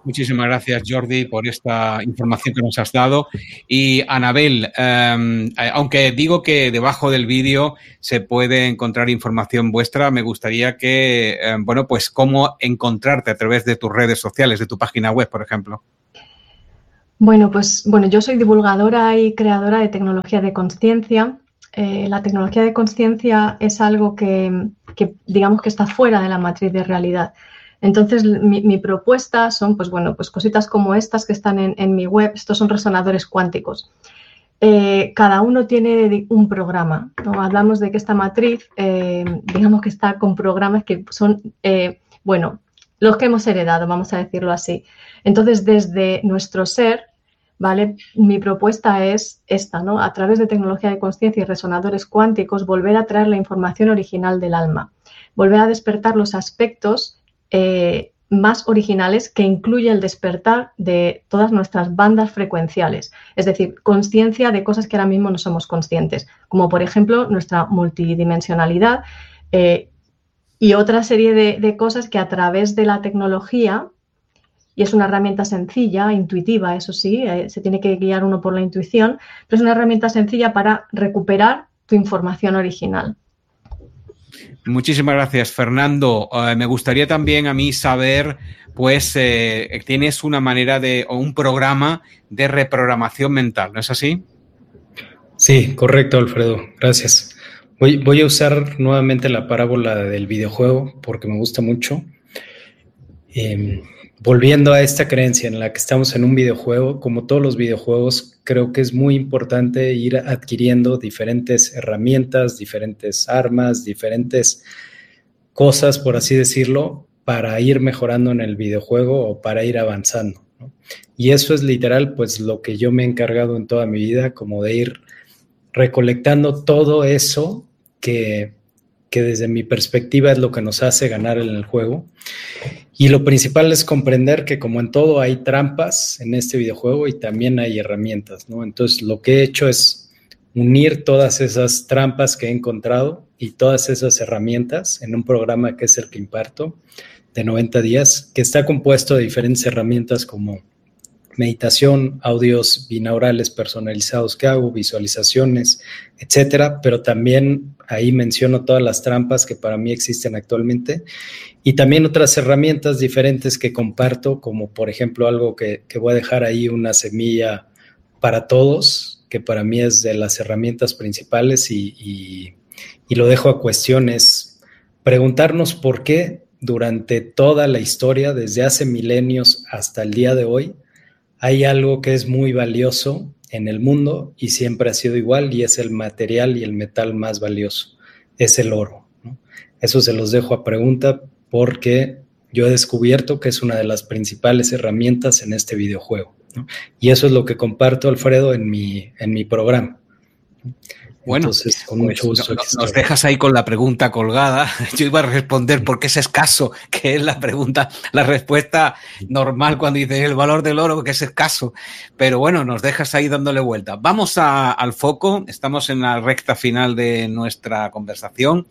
S2: Muchísimas gracias, Jordi, por esta información que nos has dado. Y Anabel, aunque digo que debajo del vídeo se puede encontrar información vuestra, me gustaría que, pues cómo encontrarte a través de tus redes sociales, de tu página web, por ejemplo.
S5: Bueno, yo soy divulgadora y creadora de tecnología de consciencia. La tecnología de consciencia es algo que digamos que está fuera de la matriz de realidad. Entonces, mi propuesta son, pues cositas como estas que están en mi web. Estos son resonadores cuánticos. Cada uno tiene un programa, ¿no? Hablamos de que esta matriz, digamos que está con programas que son, los que hemos heredado, vamos a decirlo así. Entonces, desde nuestro ser, ¿vale? Mi propuesta es esta, ¿no? A través de tecnología de consciencia y resonadores cuánticos, volver a traer la información original del alma, volver a despertar los aspectos más originales que incluye el despertar de todas nuestras bandas frecuenciales, es decir, conciencia de cosas que ahora mismo no somos conscientes, como por ejemplo nuestra multidimensionalidad y otra serie de cosas que a través de la tecnología, y es una herramienta sencilla, intuitiva, eso sí, se tiene que guiar uno por la intuición, pero es una herramienta sencilla para recuperar tu información original.
S2: Muchísimas gracias, Fernando. Me gustaría también a mí saber, pues, tienes una manera o un programa de reprogramación mental, ¿no es así?
S4: Sí, correcto, Alfredo. Gracias. Voy a usar nuevamente la parábola del videojuego porque me gusta mucho. Volviendo a esta creencia en la que estamos en un videojuego, como todos los videojuegos, creo que es muy importante ir adquiriendo diferentes herramientas, diferentes armas, diferentes cosas, por así decirlo, para ir mejorando en el videojuego o para ir avanzando, ¿no? Y eso es literal, pues, lo que yo me he encargado en toda mi vida, como de ir recolectando todo eso que desde mi perspectiva es lo que nos hace ganar en el juego. Y lo principal es comprender que, como en todo, hay trampas en este videojuego y también hay herramientas, ¿no? Entonces, lo que he hecho es unir todas esas trampas que he encontrado y todas esas herramientas en un programa que es el que imparto de 90 días, que está compuesto de diferentes herramientas como meditación, audios binaurales personalizados que hago, visualizaciones, etcétera, pero también ahí menciono todas las trampas que para mí existen actualmente y también otras herramientas diferentes que comparto, como por ejemplo algo que voy a dejar ahí, una semilla para todos, que para mí es de las herramientas principales y lo dejo a cuestiones, preguntarnos por qué durante toda la historia, desde hace milenios hasta el día de hoy, hay algo que es muy valioso en el mundo y siempre ha sido igual y es el material y el metal más valioso, es el oro, ¿no? Eso se los dejo a pregunta porque yo he descubierto que es una de las principales herramientas en este videojuego, ¿no? Y eso es lo que comparto, Alfredo, en mi programa.
S2: Bueno, entonces, con mucho gusto. Nos dejas ahí con la pregunta colgada. Yo iba a responder por qué es escaso, que es la pregunta, la respuesta normal cuando dices el valor del oro, que es escaso. Pero bueno, nos dejas ahí dándole vuelta. Vamos al foco. Estamos en la recta final de nuestra conversación.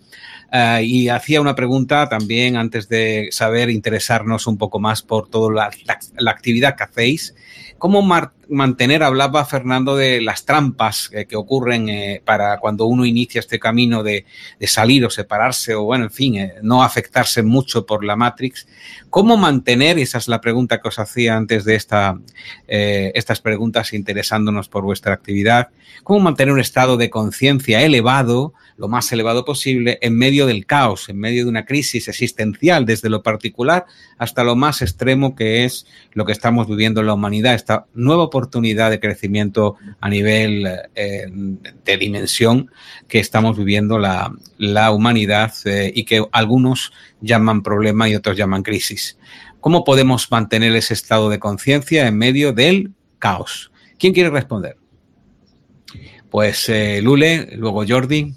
S2: Y hacía una pregunta también antes de saber interesarnos un poco más por toda la actividad que hacéis. ¿Cómo mantener, hablaba Fernando, de las trampas que ocurren para cuando uno inicia este camino de salir o separarse o, bueno, en fin, no afectarse mucho por la Matrix? ¿Cómo mantener, esa es la pregunta que os hacía antes de estas preguntas interesándonos por vuestra actividad, cómo mantener un estado de conciencia elevado, lo más elevado posible, en medio del caos, en medio de una crisis existencial, desde lo particular hasta lo más extremo que es lo que estamos viviendo en la humanidad, esta nueva oportunidad de crecimiento a nivel de dimensión que estamos viviendo la humanidad y que algunos llaman problema y otros llaman crisis? ¿Cómo podemos mantener ese estado de conciencia en medio del caos? ¿Quién quiere responder? Pues Lule, luego Jordi.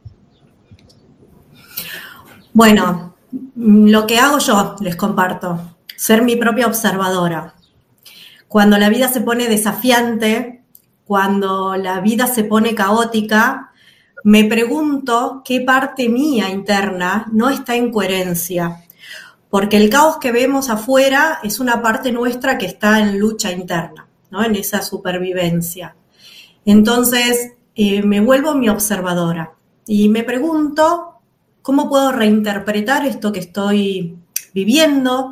S6: Bueno, lo que hago yo, les comparto, ser mi propia observadora. Cuando la vida se pone desafiante, cuando la vida se pone caótica, me pregunto qué parte mía interna no está en coherencia. porque el caos que vemos afuera es una parte nuestra que está en lucha interna, ¿no? En esa supervivencia. Entonces, me vuelvo mi observadora y me pregunto cómo puedo reinterpretar esto que estoy viviendo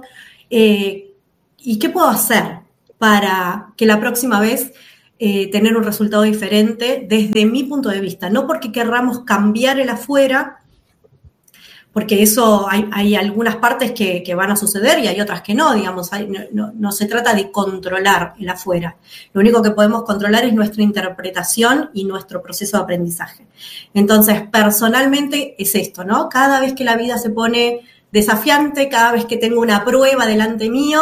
S6: y qué puedo hacer para que la próxima vez tener un resultado diferente desde mi punto de vista. No porque querramos cambiar el afuera, porque eso hay algunas partes que van a suceder y hay otras que no, digamos, no se trata de controlar el afuera. Lo único que podemos controlar es nuestra interpretación y nuestro proceso de aprendizaje. Entonces, personalmente es esto, ¿no? Cada vez que la vida se pone desafiante, cada vez que tengo una prueba delante mío,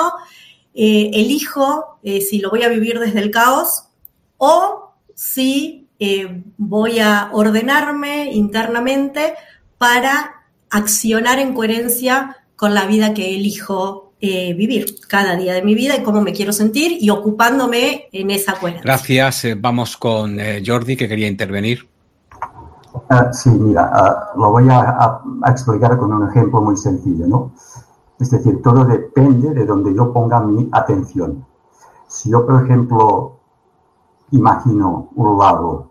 S6: elijo si lo voy a vivir desde el caos o si voy a ordenarme internamente para accionar en coherencia con la vida que elijo vivir cada día de mi vida y cómo me quiero sentir y ocupándome en esa coherencia.
S2: Gracias. Vamos con Jordi, que quería intervenir.
S3: Sí, mira, lo voy a explicar con un ejemplo muy sencillo, ¿no? Es decir, todo depende de donde yo ponga mi atención. Si yo, por ejemplo, imagino un lago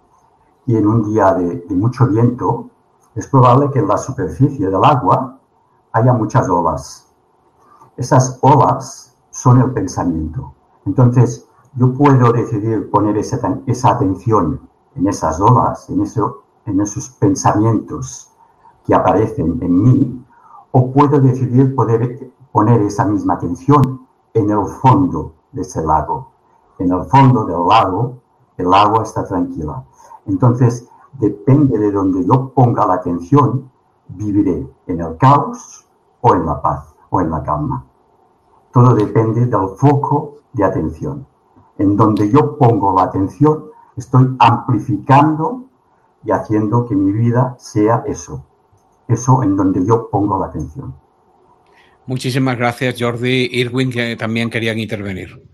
S3: y en un día de mucho viento, es probable que en la superficie del agua haya muchas olas. Esas olas son el pensamiento. Entonces, yo puedo decidir poner esa atención en esas olas, en esos pensamientos que aparecen en mí, o puedo decidir poner esa misma atención en el fondo de ese lago. En el fondo del lago, el agua está tranquila. Entonces, depende de donde yo ponga la atención, viviré en el caos o en la paz o en la calma. Todo depende del foco de atención. En donde yo pongo la atención, estoy amplificando y haciendo que mi vida sea eso en donde yo pongo la atención.
S2: Muchísimas gracias, Jordi. Irwin, que también querían intervenir.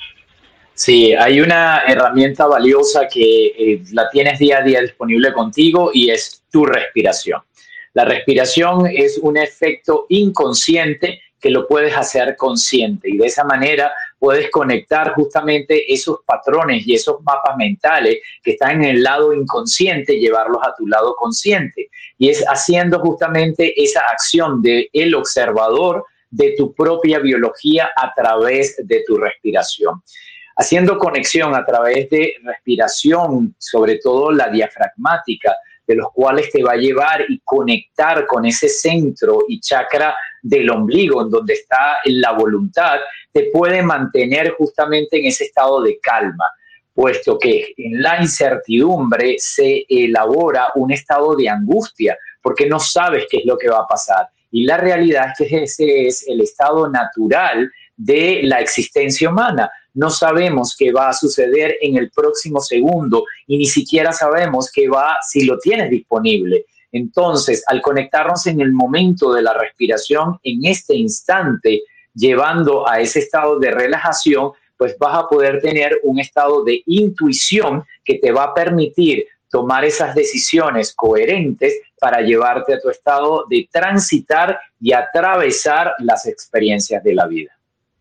S1: Sí, hay una herramienta valiosa que la tienes día a día disponible contigo y es tu respiración. La respiración es un efecto inconsciente que lo puedes hacer consciente y de esa manera puedes conectar justamente esos patrones y esos mapas mentales que están en el lado inconsciente, llevarlos a tu lado consciente. Y es haciendo justamente esa acción del observador de tu propia biología a través de tu respiración. Haciendo conexión a través de respiración, sobre todo la diafragmática, de los cuales te va a llevar y conectar con ese centro y chakra del ombligo, en donde está la voluntad, te puede mantener justamente en ese estado de calma, puesto que en la incertidumbre se elabora un estado de angustia, porque no sabes qué es lo que va a pasar. Y la realidad es que ese es el estado natural de la existencia humana. No sabemos qué va a suceder en el próximo segundo y ni siquiera sabemos si lo tienes disponible. Entonces, al conectarnos en el momento de la respiración, en este instante, llevando a ese estado de relajación, pues vas a poder tener un estado de intuición que te va a permitir tomar esas decisiones coherentes para llevarte a tu estado de transitar y atravesar las experiencias de la vida.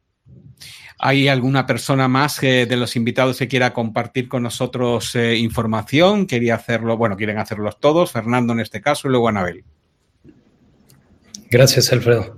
S2: ¿Hay alguna persona más de los invitados que quiera compartir con nosotros información? Quieren hacerlo todos, Fernando en este caso y luego Anabel.
S4: Gracias, Alfredo.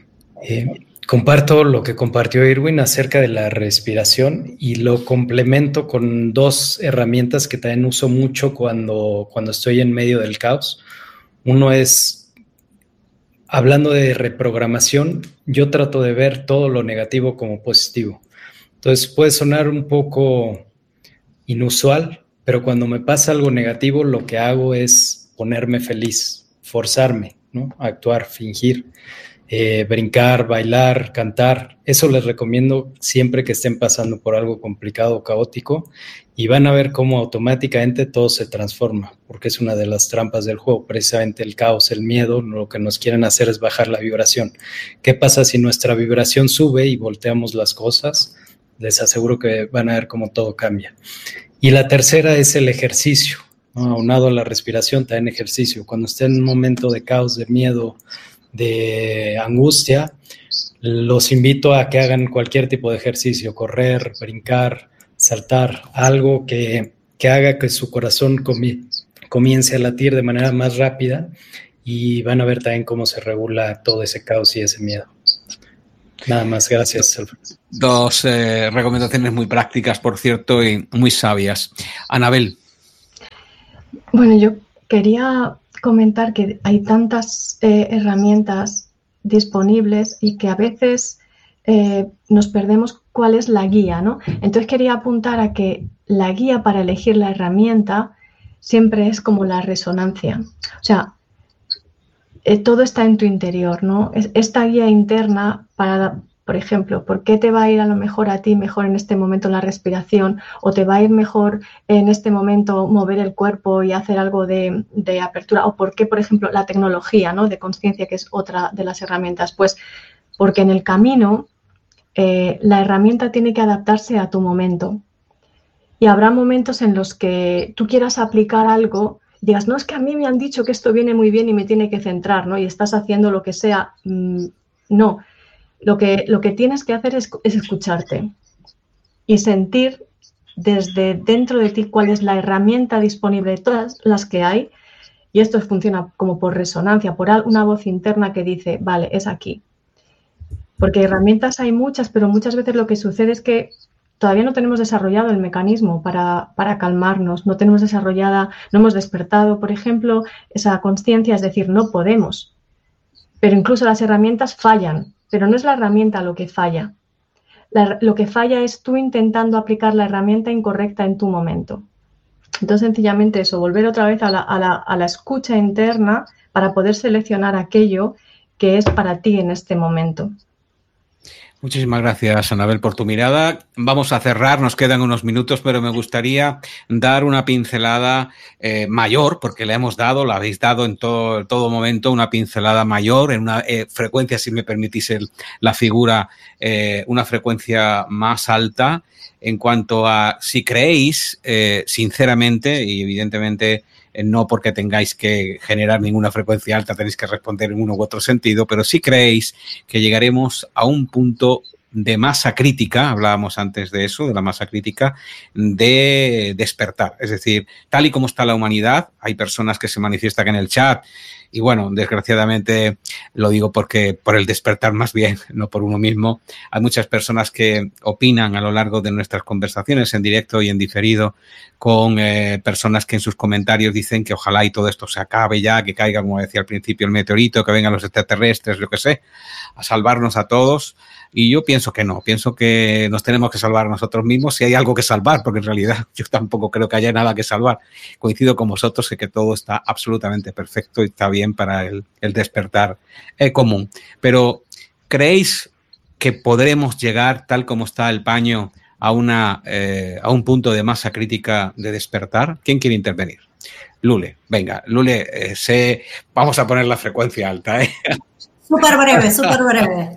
S4: Comparto lo que compartió Irwin acerca de la respiración y lo complemento con dos herramientas que también uso mucho cuando estoy en medio del caos. Uno es, hablando de reprogramación, yo trato de ver todo lo negativo como positivo. Entonces puede sonar un poco inusual, pero cuando me pasa algo negativo, lo que hago es ponerme feliz, forzarme, ¿no? Actuar, fingir, brincar, bailar, cantar. Eso les recomiendo siempre que estén pasando por algo complicado o caótico y van a ver cómo automáticamente todo se transforma, porque es una de las trampas del juego, precisamente el caos, el miedo, lo que nos quieren hacer es bajar la vibración. ¿Qué pasa si nuestra vibración sube y volteamos las cosas? Les aseguro que van a ver cómo todo cambia. Y la tercera es el ejercicio, ¿no? Aunado a la respiración, también ejercicio. Cuando esté en un momento de caos, de miedo, de angustia, los invito a que hagan cualquier tipo de ejercicio, correr, brincar, saltar, algo que haga que su corazón comience a latir de manera más rápida, y van a ver también cómo se regula todo ese caos y ese miedo. Nada más, gracias, Alfredo.
S2: Dos recomendaciones muy prácticas, por cierto, y muy sabias. Anabel.
S5: Bueno, yo quería comentar que hay tantas herramientas disponibles y que a veces nos perdemos cuál es la guía, ¿no? Entonces quería apuntar a que la guía para elegir la herramienta siempre es como la resonancia. O sea, todo está en tu interior, ¿no? Esta guía interna para, por ejemplo, ¿por qué te va a ir a lo mejor a ti mejor en este momento la respiración? ¿O te va a ir mejor en este momento mover el cuerpo y hacer algo de apertura? ¿O por qué, por ejemplo, la tecnología, ¿no?, de conciencia, que es otra de las herramientas? Pues porque en el camino la herramienta tiene que adaptarse a tu momento. Y habrá momentos en los que tú quieras aplicar algo, digas, no, es que a mí me han dicho que esto viene muy bien y me tiene que centrar, ¿no? Y estás haciendo lo que sea. No, lo que tienes que hacer es escucharte y sentir desde dentro de ti cuál es la herramienta disponible de todas las que hay, y esto funciona como por resonancia, por una voz interna que dice, vale, es aquí. Porque herramientas hay muchas, pero muchas veces lo que sucede es que todavía no tenemos desarrollado el mecanismo para calmarnos, no tenemos desarrollada, no hemos despertado, por ejemplo, esa consciencia, es decir, no podemos. Pero incluso las herramientas fallan, pero no es la herramienta lo que falla. Lo que falla es tú intentando aplicar la herramienta incorrecta en tu momento. Entonces, sencillamente eso, volver otra vez a la escucha interna para poder seleccionar aquello que es para ti en este momento.
S2: Muchísimas gracias, Anabel, por tu mirada. Vamos a cerrar, nos quedan unos minutos, pero me gustaría dar una pincelada mayor, porque la habéis dado en todo momento, una pincelada mayor, en una frecuencia, si me permitís la figura, una frecuencia más alta, en cuanto a si creéis, sinceramente, y evidentemente no porque tengáis que generar ninguna frecuencia alta, tenéis que responder en uno u otro sentido, pero si creéis que llegaremos a un punto de masa crítica, hablábamos antes de eso, de la masa crítica, de despertar. Es decir, tal y como está la humanidad, hay personas que se manifiestan en el chat, y bueno, desgraciadamente lo digo porque por el despertar más bien, no por uno mismo. Hay muchas personas que opinan a lo largo de nuestras conversaciones en directo y en diferido con personas que en sus comentarios dicen que ojalá y todo esto se acabe ya, que caiga, como decía al principio, el meteorito, que vengan los extraterrestres, lo que sé, a salvarnos a todos. Y yo pienso que no, pienso que nos tenemos que salvar nosotros mismos si hay algo que salvar, porque en realidad yo tampoco creo que haya nada que salvar. Coincido con vosotros que todo está absolutamente perfecto y está bien para el despertar común. Pero ¿creéis que podremos llegar, tal como está el paño, a un punto de masa crítica de despertar? ¿Quién quiere intervenir? Lule, venga, Lule, vamos a poner la frecuencia alta.
S6: Súper breve, súper breve.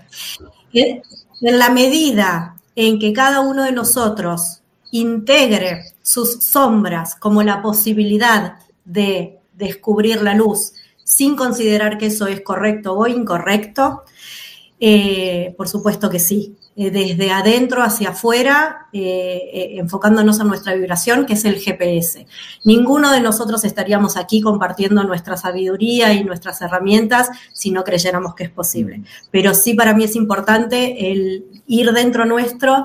S6: En la medida en que cada uno de nosotros integre sus sombras como la posibilidad de descubrir la luz sin considerar que eso es correcto o incorrecto, por supuesto que sí. Desde adentro hacia afuera, enfocándonos en nuestra vibración, que es el GPS. Ninguno de nosotros estaríamos aquí compartiendo nuestra sabiduría y nuestras herramientas si no creyéramos que es posible. Pero sí, para mí es importante el ir dentro nuestro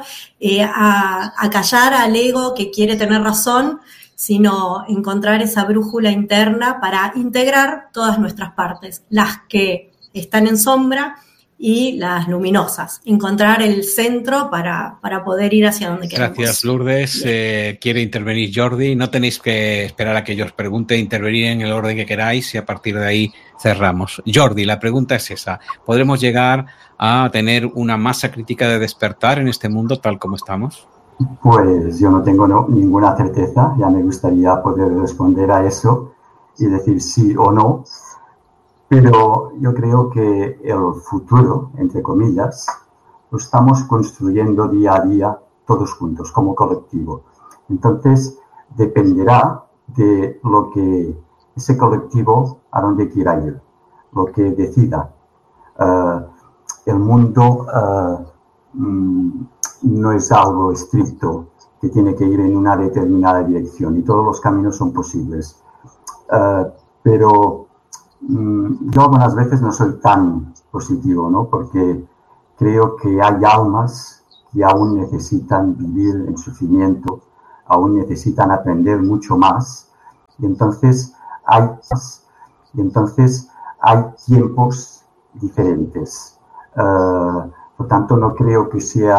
S6: a callar al ego que quiere tener razón, sino encontrar esa brújula interna para integrar todas nuestras partes, las que están en sombra y las luminosas, encontrar el centro para poder ir hacia donde queremos.
S2: Gracias, Lourdes. Quiere intervenir Jordi. No tenéis que esperar a que yo os pregunte, intervenir en el orden que queráis y a partir de ahí cerramos. Jordi, la pregunta es esa. ¿Podremos llegar a tener una masa crítica de despertar en este mundo tal como estamos?
S3: Pues yo no tengo ninguna certeza. Ya me gustaría poder responder a eso y decir sí o no. Pero yo creo que el futuro, entre comillas, lo estamos construyendo día a día todos juntos, como colectivo. Entonces, dependerá de lo que ese colectivo a donde quiera ir, lo que decida. El mundo no es algo estricto que tiene que ir en una determinada dirección y todos los caminos son posibles. Pero yo algunas veces no soy tan positivo, ¿no? Porque creo que hay almas que aún necesitan vivir en sufrimiento, aún necesitan aprender mucho más. Y entonces hay tiempos diferentes. Por tanto, no creo que sea